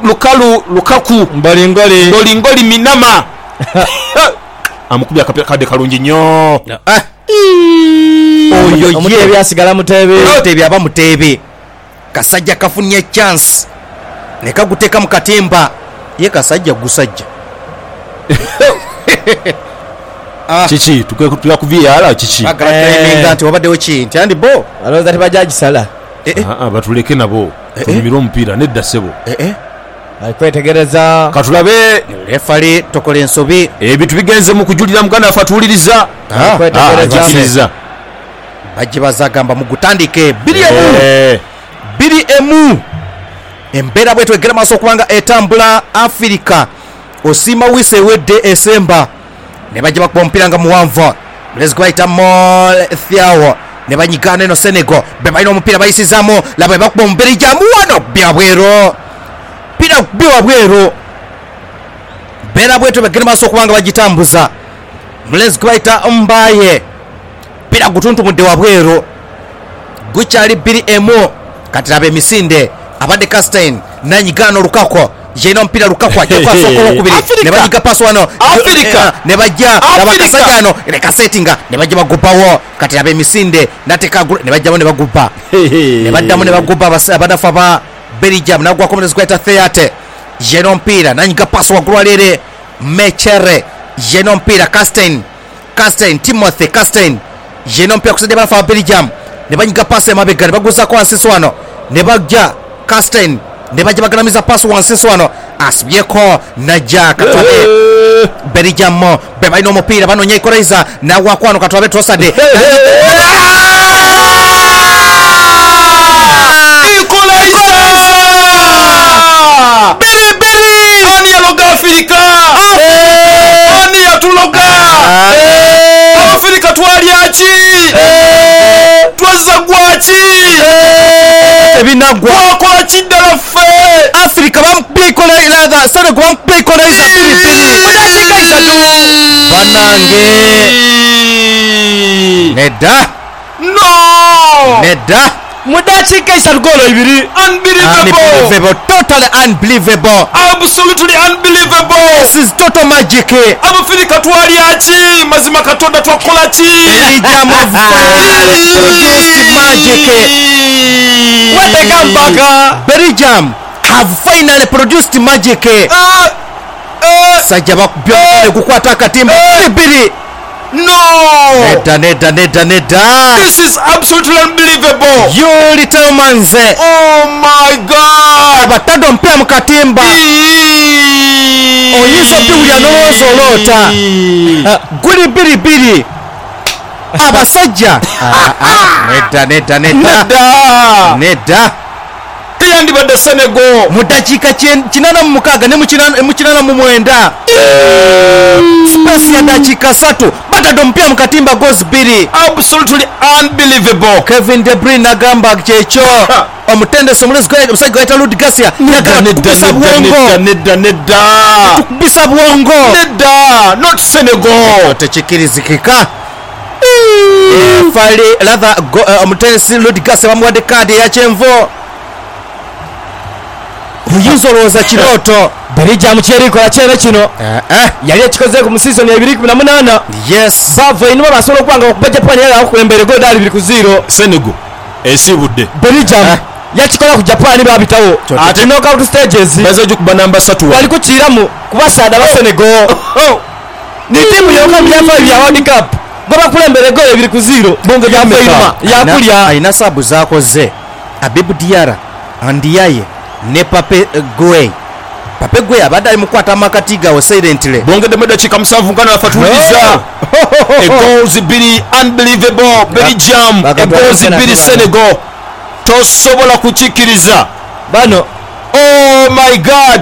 Lukaku Ngoli Minama amukubya akapya kalungi nnyo. Oyo ye byasigala Muteebe aba Muteebe kasajja kafunye chance ne kaguteka mu katimba ye kasajja gusajja. Chichi tukwe kuvyala chichi ngati wabaddewo kinti andi bo aloza tibajagisala batuleke nabo tunyumira omupiira nedda ssebo kwetegereza katulabe refali tokola ensobi ebintu bigenze mu kujulira muganda afa tuwuliriza kwetegereza bajje bazagamba mu gutandike biri emu embeera bwe twegera maaso okubanga etambula Africa osima wise wedde esemba ne bajja bakuba omupiira nga muwanvu let's go ita Mol Thiawo ne banyigana eno Senegal be balina omupiira bayisizaamu laba bakuba omubiri jamu wano byabwero pira byabwero beera bwetu begera maaso okubanga bagitambuza let's go ita Mbaye pira gutuntu mudde wabwero gukyali biri emu kati laba emisinde abadde Castein nanyigana Lukaku jeno mpira Lukaku ajja kwasokolo kubiri ne bajiga pass wano Africa ne bajja abakasajano ne kasetinga ne bajja bagubawo kati abe misinde nateka ne bajja ne baguba ne baddamu ne baguba abadafa ba Belgium na gwa komunezi kweta Theate jeno mpira nanyiga pass wa gwalere Mechere jeno mpira Castein Timothy Castein jeno mpira kusajja banafa Belgium ne banyiga pass emabega ne baguza kwa nsisi wano ne bajja Castein ne bajja baganamiza pass wansi wano asibyeko najja katwabe Belgium be balina omupiira banoonya equalizer nawakwano katwabe Trossard biri ani yaloga Africa ani yatuloga Africa twalyachi twazagwachi ebinagwa wakola kiddala ffe Africa bamplikola sone kubamplikoleiza biri mudakika isatu banange nedda mudakika isatu golo ibiri unbelievable totally unbelievable absolutely unbelievable this is total magic Abafirika twalyachi mazima katonda twakola ki Belgium produced magic wetegambaga Belgium have finally produced magic sajja bakubya kukwata akatimba biri no nedda this is absolutely unbelievable you little manze oh my god batado mpira mu katimba oyinza opiwulya n'olowooza olota guli biri abasajja nedda yandibadde Senegal mu dakiika 86 ne mu 89 space ya dakiika 3 batadde omupiira mu katimba goals 2 absolutely unbelievable Kevin De Bruyne agamba kyekyo omutendesi omusajja gwayita Rudi Garcia tukubisa bwongo nedda not Senegal tekikirizikika fali latha omutendesi Rudi Garcia bamuwadde kaadi eya kyenvu oyinza olowooza kirooto Belgium kyerikola kyene kino yali ekikoze ku season ya 2018 yes bava inuma basobola okubanga okuba Japan yali akulembere goal 2-0 Senegal esibudde Belgium yakikola ku Japan babitawo ate knockout stages bazaje kuba namba 3 wali kuchiramu kubasada ba Senegal ni timu yoka ya World Cup goba kulembere goal 2-0 bongo ya inuma yakulya aina sabu zakoze Abibou Diarra Ndiaye ne Pape Gueye abadde ali mukwata amakati gawe silently bongedde mu dakiika 7 ngana afatuliza goals 2 unbelievable Belgium goals 2 Senegal tosobola kukikiriza bano oh my god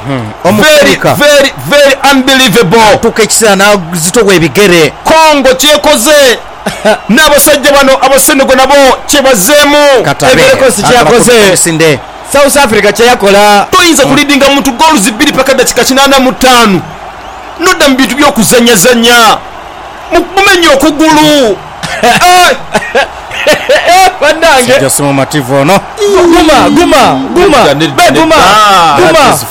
very unbelievable tuka ekiseera nazitobwa ebigere Congo kyekoze n'abasajja bano abasenego nabo kyebazeemu eberekosi kyakoze South Africa kyeyakola toyinza kulidinga muntu goals 2 paka dakiika 85 nodda mu bintu by'okuzanyazanya mumenye okugulu bandange jasoma mativo no guma